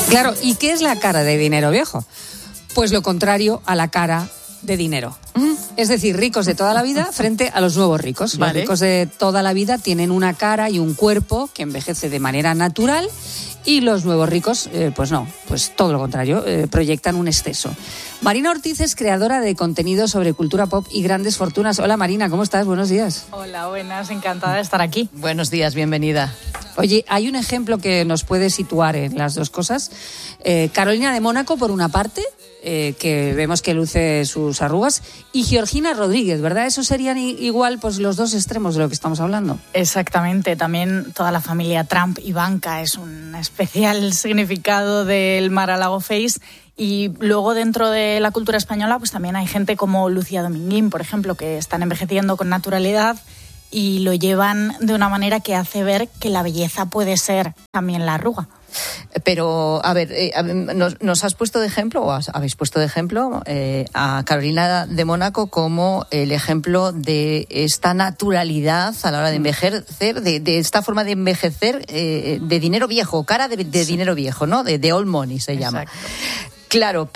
Claro, ¿y qué es la cara de dinero viejo? Pues lo contrario a la cara de dinero. Es decir, ricos de toda la vida frente a los nuevos ricos. Los ricos de toda la vida tienen una cara y un cuerpo que envejece de manera natural y los nuevos ricos, pues no, pues todo lo contrario, proyectan un exceso. Marina Ortiz es creadora de contenido sobre cultura pop y grandes fortunas. Hola Marina, ¿cómo estás? Buenos días. Hola, buenas, encantada de estar aquí. Buenos días, bienvenida. Oye, hay un ejemplo que nos puede situar en las dos cosas. Carolina de Mónaco, por una parte, que vemos que luce sus arrugas, y Georgina Rodríguez, ¿verdad? Esos serían igual pues los dos extremos de lo que estamos hablando. Exactamente, también toda la familia Trump y Ivanka es un especial significado del Mar-a-Lago Face. Y luego dentro de la cultura española pues también hay gente como Lucía Dominguín, por ejemplo, que están envejeciendo con naturalidad y lo llevan de una manera que hace ver que la belleza puede ser también la arruga. Pero, a ver, ¿nos has puesto de ejemplo, o habéis puesto de ejemplo a Carolina de Mónaco como el ejemplo de esta naturalidad a la hora de envejecer, de esta forma de envejecer de dinero viejo, cara de dinero viejo, ¿no? De old money se llama. Exacto. Claro,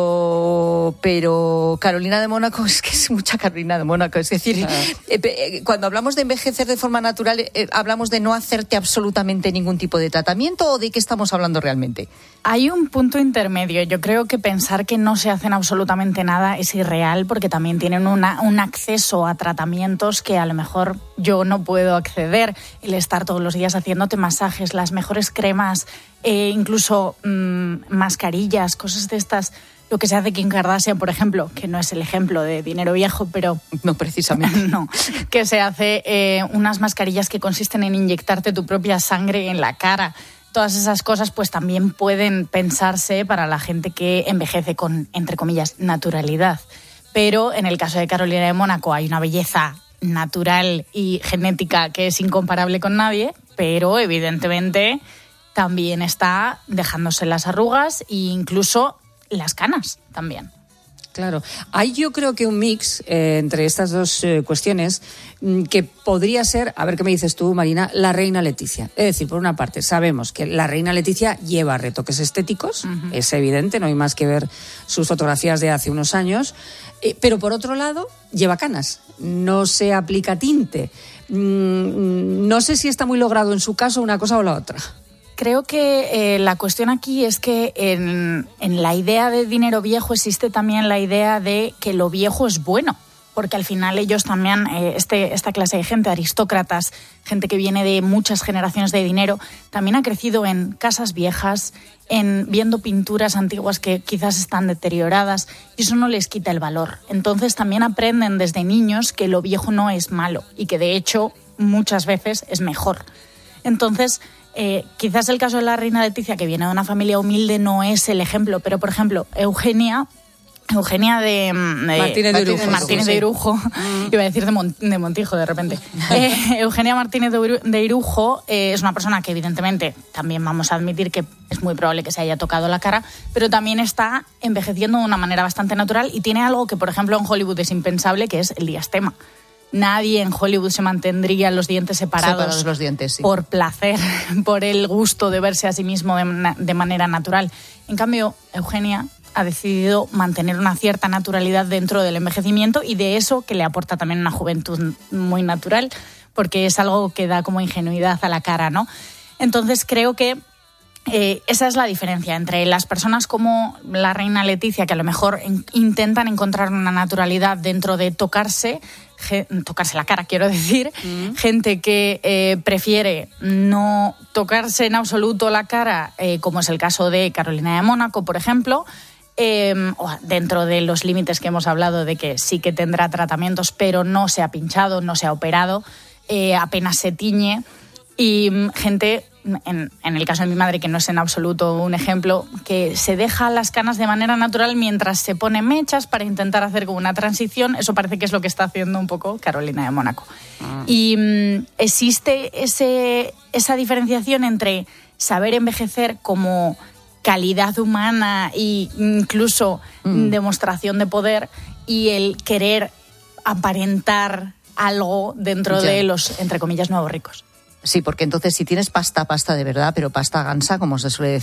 pero Carolina de Mónaco, es que es mucha Carolina de Mónaco. Es decir, cuando hablamos de envejecer de forma natural, ¿hablamos de no hacerte absolutamente ningún tipo de tratamiento o de qué estamos hablando realmente? Hay un punto intermedio. Yo creo que pensar que no se hacen absolutamente nada es irreal porque también tienen un acceso a tratamientos que a lo mejor yo no puedo acceder. El estar todos los días haciéndote masajes, las mejores cremas, incluso mascarillas, cosas de estas. Lo que se hace Kim Kardashian, por ejemplo, que no es el ejemplo de dinero viejo, pero... No, precisamente. No, que se hace unas mascarillas que consisten en inyectarte tu propia sangre en la cara. Todas esas cosas pues también pueden pensarse para la gente que envejece con, entre comillas, naturalidad. Pero en el caso de Carolina de Mónaco hay una belleza natural y genética que es incomparable con nadie, pero evidentemente también está dejándose las arrugas e incluso las canas también. Claro. Hay yo creo que un mix entre estas dos cuestiones que podría ser, a ver qué me dices tú, Marina, la reina Leticia. Es decir, por una parte, sabemos que la reina Leticia lleva retoques estéticos, es evidente, no hay más que ver sus fotografías de hace unos años, pero por otro lado, lleva canas, no se aplica tinte. No sé si está muy logrado en su caso una cosa o la otra. Creo que la cuestión aquí es que en la idea de dinero viejo existe también la idea de que lo viejo es bueno, porque al final ellos también, esta clase de gente, aristócratas, gente que viene de muchas generaciones de dinero, también ha crecido en casas viejas, viendo pinturas antiguas que quizás están deterioradas, y eso no les quita el valor. Entonces también aprenden desde niños que lo viejo no es malo y que de hecho muchas veces es mejor. Entonces, quizás el caso de la reina Leticia, que viene de una familia humilde, no es el ejemplo, pero por ejemplo, Eugenia de Martínez de Irujo, iba a decir de Montijo de repente. Eugenia Martínez de Irujo es una persona que evidentemente también vamos a admitir que es muy probable que se haya tocado la cara, pero también está envejeciendo de una manera bastante natural y tiene algo que, por ejemplo, en Hollywood es impensable, que es el diastema. Nadie en Hollywood se mantendría los dientes separados los dientes, sí, por placer, por el gusto de verse a sí mismo de manera natural. En cambio, Eugenia ha decidido mantener una cierta naturalidad dentro del envejecimiento y de eso que le aporta también una juventud muy natural, porque es algo que da como ingenuidad a la cara, ¿no? Entonces creo que esa es la diferencia entre las personas como la reina Leticia, que a lo mejor intentan encontrar una naturalidad dentro de tocarse la cara, quiero decir, gente que prefiere no tocarse en absoluto la cara, como es el caso de Carolina de Mónaco, por ejemplo, dentro de los límites que hemos hablado de que sí que tendrá tratamientos, pero no se ha pinchado, no se ha operado, apenas se tiñe, y gente... En el caso de mi madre, que no es en absoluto un ejemplo, que se deja las canas de manera natural mientras se pone mechas para intentar hacer como una transición. Eso parece que es lo que está haciendo un poco Carolina de Mónaco. Y existe esa diferenciación entre saber envejecer como calidad humana e incluso demostración de poder y el querer aparentar algo dentro de los, entre comillas, nuevos ricos. Sí, porque entonces si tienes pasta de verdad, pero pasta gansa, como se suele